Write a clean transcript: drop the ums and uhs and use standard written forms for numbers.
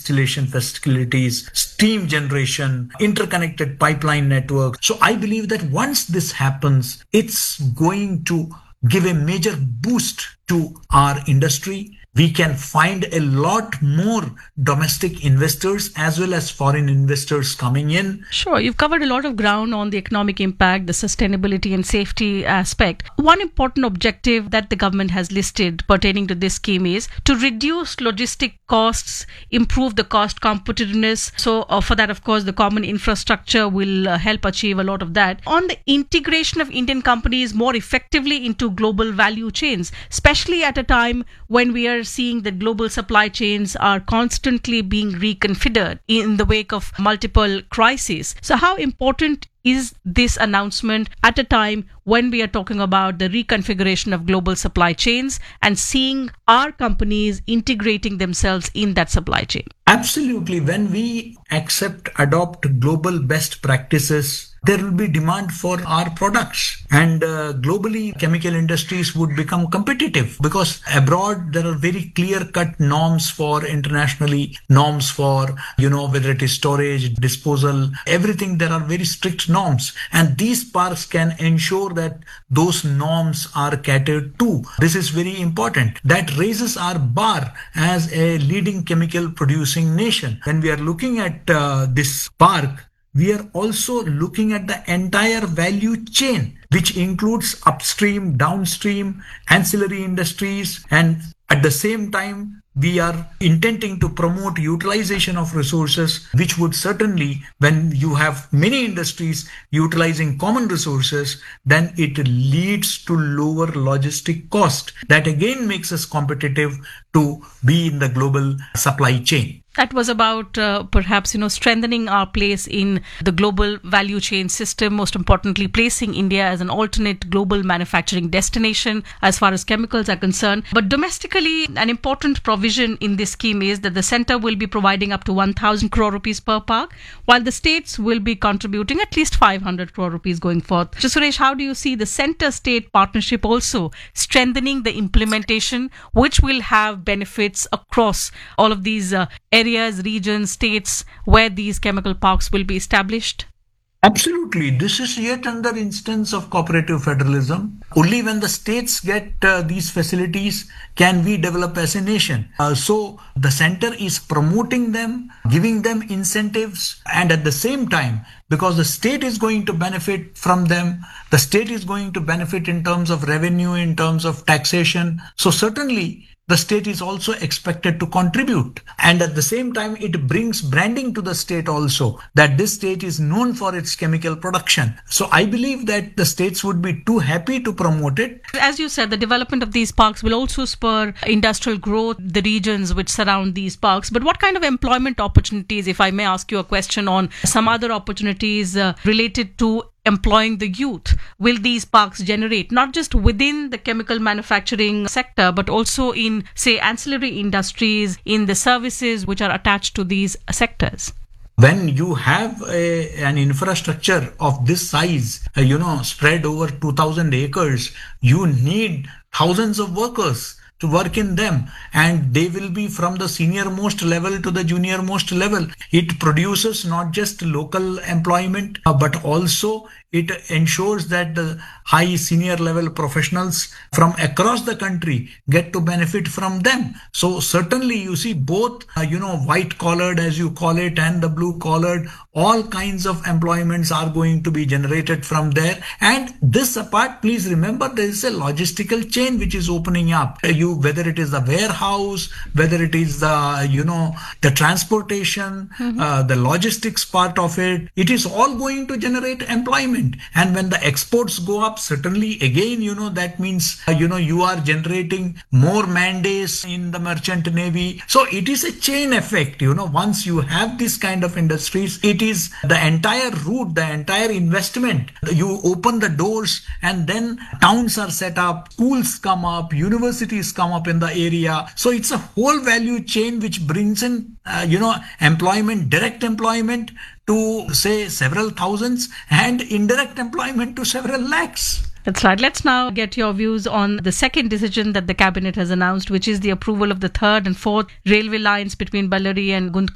distillation facilities, steam generation, interconnected pipeline network. So I believe that once this happens, it's going to give a major boost to our industry. We can find a lot more domestic investors as well as foreign investors coming in. Sure, you've covered a lot of ground on the economic impact, the sustainability and safety aspect. One important objective that the government has listed pertaining to this scheme is to reduce logistic costs, improve the cost competitiveness. So for that, of course, the common infrastructure will help achieve a lot of that. On the integration of Indian companies more effectively into global value chains, especially at a time when we are seeing that global supply chains are constantly being reconfigured in the wake of multiple crises. So how important is this announcement at a time when we are talking about the reconfiguration of global supply chains and seeing our companies integrating themselves in that supply chain? Absolutely. When we adopt global best practices, there will be demand for our products, and globally chemical industries would become competitive, because abroad there are very clear cut norms for internationally, norms for, whether it is storage, disposal, everything. There are very strict norms, and these parks can ensure that those norms are catered to. This is very important. That raises our bar as a leading chemical producing nation. When we are looking at this park, we are also looking at the entire value chain, which includes upstream, downstream, ancillary industries, and at the same time, we are intending to promote utilization of resources, which would certainly, when you have many industries utilizing common resources, then it leads to lower logistic cost. That again makes us competitive to be in the global supply chain. That was about perhaps, strengthening our place in the global value chain system, most importantly, placing India as an alternate global manufacturing destination as far as chemicals are concerned. But domestically, an important provision in this scheme is that the centre will be providing up to 1,000 crore rupees per park, while the states will be contributing at least 500 crore rupees going forth. So, Suresh, how do you see the centre-state partnership also strengthening the implementation, which will have benefits across all of these areas, regions, states where these chemical parks will be established? Absolutely. This is yet another instance of cooperative federalism. Only when the states get these facilities can we develop as a nation. So the center is promoting them, giving them incentives, and at the same time, because the state is going to benefit from them, the state is going to benefit in terms of revenue, in terms of taxation. So certainly, the state is also expected to contribute. And at the same time, it brings branding to the state also, that this state is known for its chemical production. So I believe that the states would be too happy to promote it. As you said, the development of these parks will also spur industrial growth, the regions which surround these parks. But what kind of employment opportunities, if I may ask you a question on some other opportunities related to employing the youth, will these parks generate, not just within the chemical manufacturing sector, but also in, say, ancillary industries, in the services which are attached to these sectors? When you have an infrastructure of this size, spread over 2,000 acres, you need thousands of workers to work in them, and they will be from the senior most level to the junior most level. It produces not just local employment, but also it ensures that the high senior level professionals from across the country get to benefit from them. So certainly you see both, white collared, as you call it, and the blue collared, all kinds of employments are going to be generated from there. And this apart, please remember, there is a logistical chain which is opening up. Whether it is the warehouse, whether it is the transportation, the logistics part of it, it is all going to generate employment. And when the exports go up, certainly again, that means, you are generating more man days in the merchant navy. So it is a chain effect. Once you have this kind of industries, it is the entire route, the entire investment. You open the doors and then towns are set up, schools come up, universities come up in the area. So it's a whole value chain which brings in, employment, direct employment to say several thousands, and indirect employment to several lakhs. That's right. Let's now get your views on the second decision that the cabinet has announced, which is the approval of the third and fourth railway lines between Ballari and Gund